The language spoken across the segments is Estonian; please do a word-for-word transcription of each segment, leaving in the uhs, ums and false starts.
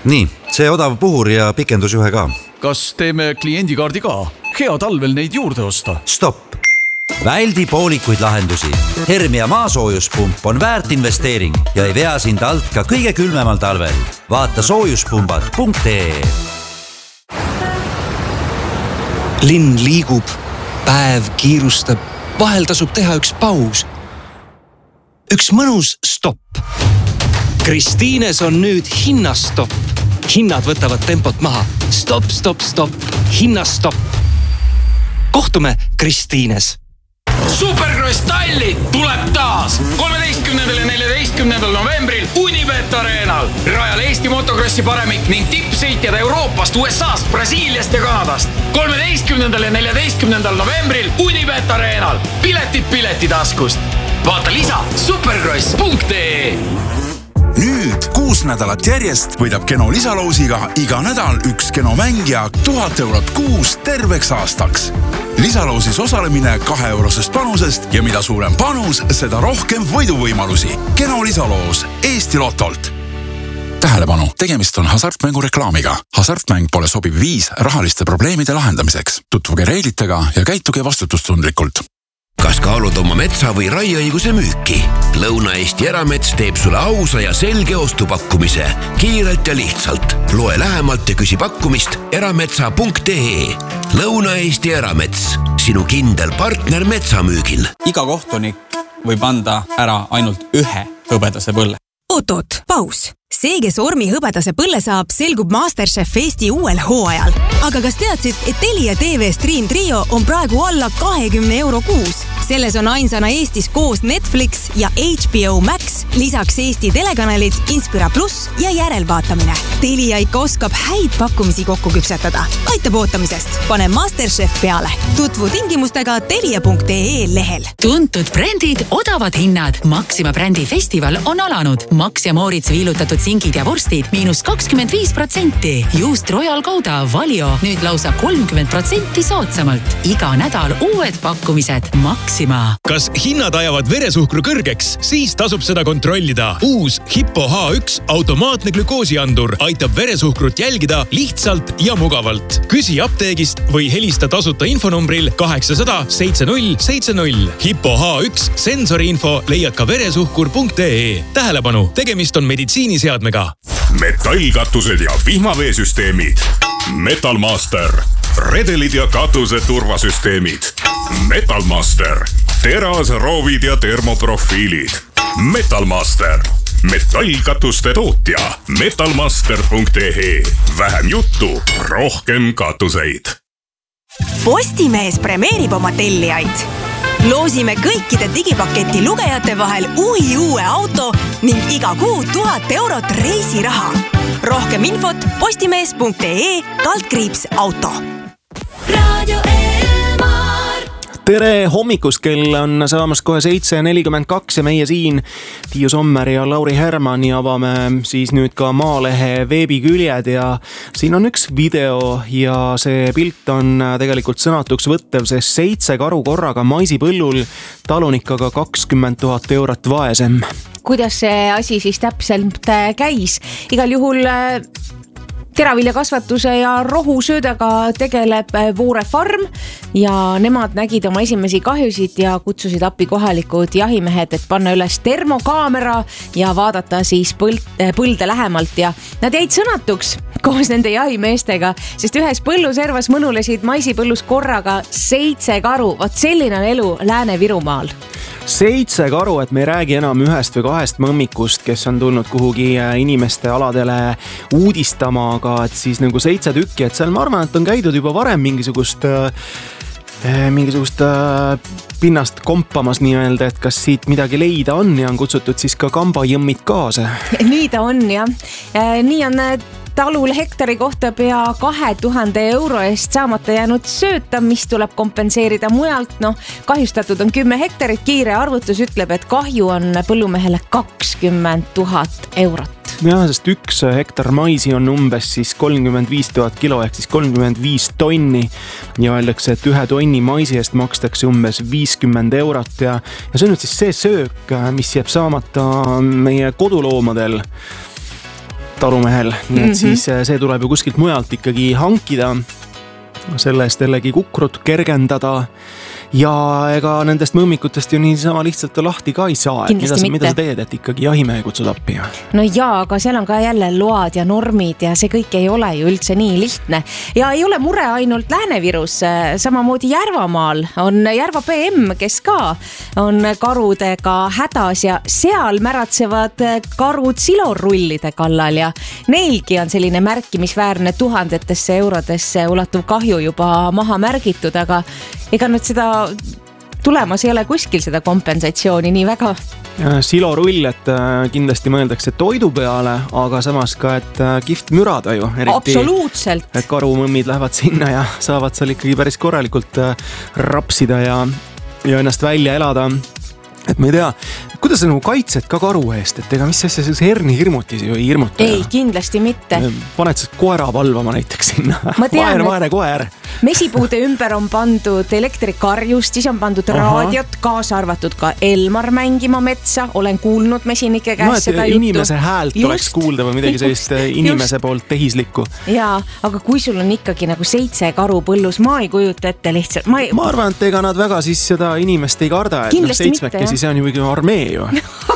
Nii, see odav puhur ja pikendusjuhe ka. Kas teeme kliendikaardi ka? Hea talvel neid juurde osta. Stopp! Väldi poolikuid lahendusi. Hermia maasoojuspump on väärt investeering ja ei vea sind alt ka kõige külmemal talvel. Vaata soojuspumbad punkt ee. Linn liigub, päev kiirustab, vahel tasub teha üks paus. Üks mõnus stopp. Kristiines on nüüd hinnastopp. Hinnad võtavad tempot maha. Stopp, stopp, stopp. Hinnastopp. Kohtume Kristiines. Supercross Tallinn tuleb taas kolmeteistkümnendal ja neljateistkümnendal novembril Unibet Arenal. Rajal Eesti motokrossi paremik ning tippsõitjad Euroopast, U S A-st, Brasiiliast ja Kanadast. kolmeteistkümnendal ja neljateistkümnendal novembril Unibet Arenal. Piletid pileti taskust. Vaata lisa supercross punkt ee. Nüüd kuus nädalat järjest võidab Keno lisalausiga iga nädal üks Keno mängija tuhat eurot kuus terveks aastaks. Lisalausis osalemine kahe eurosest panusest ja mida suurem panus, seda rohkem võiduvõimalusi. Keno lisaloos Eesti Lotolt. Tähelepanu, tegemist on hasartmängu reklaamiga. Hasartmäng pole sobiv viis rahaliste probleemide lahendamiseks. Tutvuge reeglitega ja käituge vastutustundlikult. Kas kaalud oma metsa või raieõiguse müüki? Lõuna-Eesti Eramets teeb sulle ausa ja selge ostupakkumise. Kiirelt ja lihtsalt. Loe lähemalt ja küsi pakkumist erametsa punkt ee. Lõuna-Eesti Eramets. Sinu kindel partner metsamüügil. Iga kohtunik võib anda ära ainult ühe hõbedase põlle. Oot-oot, paus. See, kes Ormi hõbedase põlle saab, selgub MasterChef Eesti uuel hooajal. Aga kas teadsid, et Telia T V Stream Trio on praegu alla kahekümne euro kuus? Selles on ainsana Eestis koos Netflix ja H B O Max, lisaks Eesti telekanalid, Inspira Plus ja järelvaatamine. Telia ikka oskab häid pakkumisi kokku küpsetada. Aitab ootamisest. Pane MasterChef peale. Tutvu tingimustega telia punkt ee lehel. Tuntud brändid, odavad hinnad. Maxima brändi festival on alanud. Max ja Moritz viilutatud singid ja vorstid miinus kakskümmend viis protsenti. Juust Royal Gouda Valio nüüd lausa kolmkümmend protsenti soodsamalt. Iga nädal uued pakkumised. Maxima. Kas hinnad ajavad veresuhkru kõrgeks? Siis tasub seda kontrollida. Uus Hippo H üks automaatne glükoosiandur aitab veresuhkrut jälgida lihtsalt ja mugavalt. Küsi apteegist või helista tasuta infonumbril kaheksasada seitsekümmend seitsekümmend. Hippo H üks sensoriinfo leiad ka veresuhkur punkt ee. Tähelepanu, tegemist on meditsiiniseadmega. Metallkatused ja vihmaveesüsteemid. Metalmaster. Redelid ja katuse turvasüsteemid. Metalmaster. Teras, roovid ja termoprofiilid. Metalmaster. Metallkatuste tootja. metalmaster punkt ee. Vähem juttu, rohkem katuseid. Postimees premeerib oma tellijaid. Loosime kõikide digipaketi lugejate vahel uhi uue auto ning iga kuu tuhat eurot reisiraha. Rohkem infot postimees punkt ee kaldkriips auto. Radio Elmar. Tere hommikust, kell on saamas kohe seitse nelikümmend kaks ja meie siin Tiiu Sommer ja Lauri Hermanni avame siis nüüd ka Maalehe veebiküljed ja siin on üks video ja see pilt on tegelikult sõnatuks võttev, sest seitse karu korraga maisipõllul, talunik aga kakskümmend tuhat eurot vaesem. Kuidas see asi siis täpselt käis? Igal juhul teraviljakasvatuse ja rohusöödaga tegeleb Voore farm ja nemad nägid oma esimesi kahjusid ja kutsusid appi kohalikud jahimehed, et panna üles termokaamera ja vaadata siis põld, põlde lähemalt ja nad jäid sõnatuks koos nende jahimeestega, sest ühes põlluservas mõnulesid maisipõllus korraga seitse karu. Vot selline on elu Lääne-Virumaal. Seitse karu, et me ei räägi enam ühest või kahest mõmmikust, kes on tulnud kuhugi inimeste aladele uudistama, aga et siis nagu seitse tükki, et seal ma arvan, et on käidud juba varem mingisugust mingisugust pinnast kompamas nii-öelda, et kas siit midagi leida on ja on kutsutud siis ka kambajõmmid kaasa. Nii ta on, jah. Nii on talul hektari kohta pea kahe tuhande euro eest saamata jäänud sööta, mis tuleb kompenseerida mujalt. No, kahjustatud on kümme hektarit, kiire arvutus ütleb, et kahju on põllumehele kakskümmend tuhat eurot. Jah, sest üks hektar maisi on umbes siis kolmkümmend viis tuhat kilo ehk siis kolmkümmend viis tonni ja öeldakse, et ühe tonni maisi eest makstakse umbes viiskümmend eurot ja, ja see on nüüd siis see söök, mis jääb saamata meie koduloomadel. talumehel, nii et Mhm. siis see tuleb ju kuskilt mujalt ikkagi hankida. Selle eest jällegi kukrut kergendada. Ja ega nendest mõmmikutest ju niisama lihtsalt lahti ka ei saa. Mida Kindlasti sa, mida sa mitte. teed, et ikkagi jahimehe kutsud appi? no jaa, aga seal on ka jälle load ja normid ja see kõik ei ole ju üldse nii lihtne. Ja ei ole mure ainult Lääne-Virus, samamoodi Järvamaal on Järva P M, kes ka on karudega hädas ja seal märatsevad karud silorullide kallal ja neilgi on selline märkimisväärne tuhandetesse eurodesse ulatuv kahju juba maha märgitud, aga ega nüüd seda tulemas ei ole kuskil seda kompensatsiooni nii väga. Silorull, et kindlasti mõeldakse toidu peale, aga samas ka, et kihvt mürada ju. Absoluutselt. Et karumõmmid lähevad sinna ja saavad seal ikkagi päris korralikult rapsida ja, ja ennast välja elada. Et ma ei tea, kuidas sa nagu kaitsed ka karu eest, et ega mis asja sellise herni hirmutis ju ei hirmuta. Ei, kindlasti mitte. Paned sa koera valvama näiteks sinna. Ma tean, vaene, et- vaene koer. Mesipuude ümber on pandud elektrikarjust, siis on pandud Aha. raadiot, kaasa arvatud ka Elmar mängima metsa. Olen kuulnud mesinike käest No, et seda juttu. inimese häält Just. oleks kuulda või midagi sellist inimese poolt tehislikku. Jaa, aga kui sul on ikkagi nagu seitse karu põllus, ma ei kujuta ette lihtsalt. Ma, ei... ma arvan, et ega nad väga siis seda inimest ei karda, et no, Kindlasti mitte, seitsmekesi, jah. see on ju ikkagi armee ju.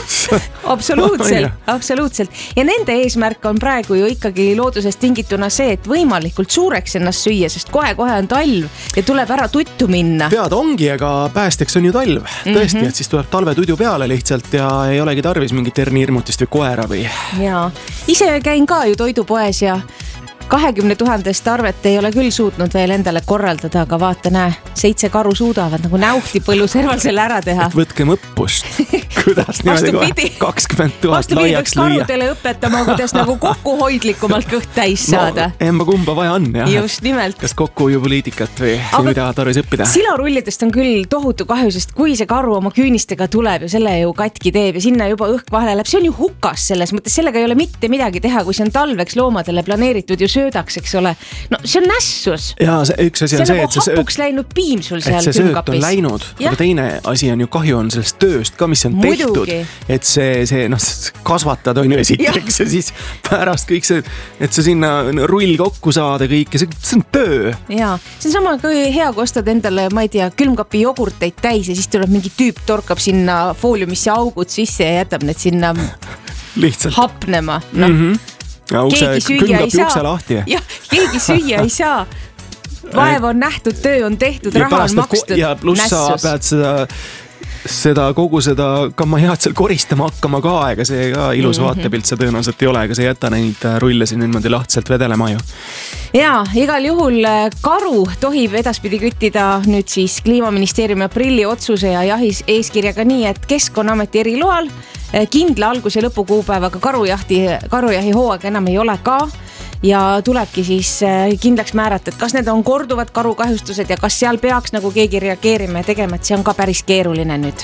absoluutselt, absoluutselt. Ja nende eesmärk on praegu ju ikkagi loodusest tingituna see, et võimalikult suureks ennast süüa, sest kohe-kohe on talv ja tuleb ära tuttu minna. Tead, ongi, aga päästeks on ju talv. Tõesti, Mhm. et siis tuleb talvetudu peale lihtsalt ja ei olegi tarvis mingit hernihirmutist või koera või... Jaa, ise käin ka ju toidupoes ja kahekümne tuhandest arvet ei ole küll suutnud veel endale korraldada, aga vaata näe, seitse karu suudavad nagu näuhti põllu serval selle ära teha. Võtkem õppust. Kuidas niimoodi Vastupidi. kohe kakskümmend tuhat Vastupidi, laiaks peaks lüüa. karudele õpetama, kuidas nagu kokkuhoidlikumalt kõht täis saada. No, emba kumba vaja on, jah. Just nimelt. Kas kokkuhoiupoliitikat või, Aga- või mida tarvis õppida? Silorullidest on küll tohutu kahju, sest kui see karu oma küünistega tuleb ja selle ju katki teeb ja sinna juba õhk vahele läheb, see on ju hukas selles mõttes, sellega ei ole mitte midagi teha, kui see on talveks loomadele planeeritud ju söödaks, eks ole. No see on nässus. Ja see, üks asi See on on see, nagu et see sööt, hapuks läinud piim sul seal et see sööt on külmkapis. läinud, Jah. aga teine asi on ju kahju on sellest tööst ka, mis on tehtud, Muidugi. et see, see noh, kasvatad on ju esiteks ja siis pärast kõik see, et sa sinna rull kokku saada kõik ja see, see on töö. Jaa, see on sama kui hea, kui ostad endale, ma ei tea, külmkapi jogurteid täis ja siis tuleb mingi tüüp, torkab sinna fooliumisse augud sisse ja jätab need sinna lihtsalt hapnema. No. mm. -hmm. Ja ukse, Keegi süüa ei külmkapi ukse saa. lahti. Jah, keegi süüa ei saa. Vaev on nähtud, töö on tehtud, Ja raha pärast on need ko- makstud. Ja pluss sa Nässus. pead seda, seda kogu seda kammajaad seal koristama hakkama ka, ega see ka ilus Mhm. vaatepilt see tõenäoliselt ei ole, ega see ei jäta neid rulle siin niimoodi lahtselt vedelema ju. Jaa, igal juhul karu tohib edaspidi küttida nüüd siis Kliimaministeeriumi aprilli otsuse ja jahis eeskirjaga nii, et Keskkonnaameti eriloal kindla algus- ja lõpukuupäevaga karujahti, karujahi hooaeg enam ei ole ka. Ja tulebki siis kindlaks määrata, et kas need on korduvad karukahjustused ja kas seal peaks nagu keegi reageerima ja tegema, et see on ka päris keeruline nüüd.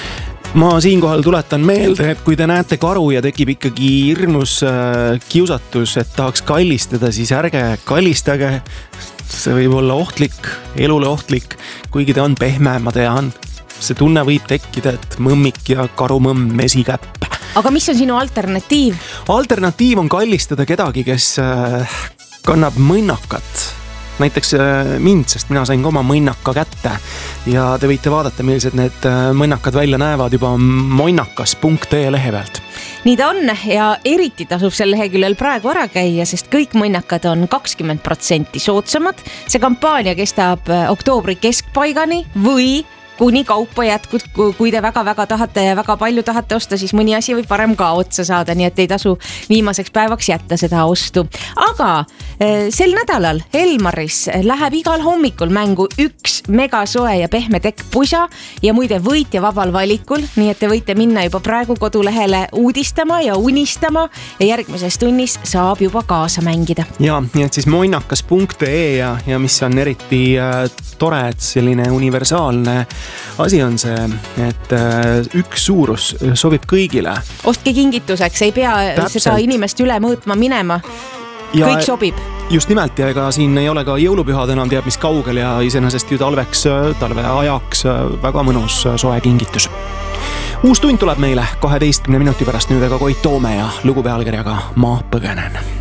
Ma siinkohal tuletan meelde, et kui te näete karu ja tekib ikkagi hirmus äh, kiusatus, et tahaks kallistada, siis ärge kallistage. See võib olla ohtlik, elule ohtlik, kuigi ta on pehme, ma tean. See tunne võib tekkida, et mõmmik ja karumõmm mesikäpp. Aga mis on sinu alternatiiv? Alternatiiv on kallistada kedagi, kes äh, kannab mõnnakat. Näiteks äh, mind, sest mina sain ka oma mõnnaka kätte. Ja te võite vaadata, millised need äh, mõnnakad välja näevad juba moinakas punkt ee lehe pealt. Nii ta on ja eriti tasub sel leheküljel praegu ära käia, sest kõik mõnnakad on kakskümmend protsenti soodsamad. See kampaania kestab oktoobri keskpaigani või kuni kaupa jätkud, kui te väga-väga tahate ja väga palju tahate osta, siis mõni asi võib varem ka otsa saada, nii et ei tasu viimaseks päevaks jätta seda ostu. Aga sel nädalal Elmaris läheb igal hommikul mängu üks megasoe ja pehme tekk pusa ja muide võitja vabal valikul, nii et te võite minna juba praegu kodulehele uudistama ja unistama ja järgmises tunnis saab juba kaasa mängida. Ja, nii et siis moinakas punkt ee ja, ja mis on eriti äh, tore, et selline universaalne asi on see, et üks suurus sobib kõigile. Ostke kingituseks, ei pea Täpselt. Seda inimest üle mõõtma minema. Ja, kõik sobib. just nimelt ja ega siin ei ole ka jõulupühad enam teab mis kaugel ja iseenesest ju talveks, talve ajaks väga mõnus soe kingitus. Uus tund tuleb meile kaheteistkümne minuti pärast nüüd aga Koit Toome ja lugu pealkirjaga Ma põgenen.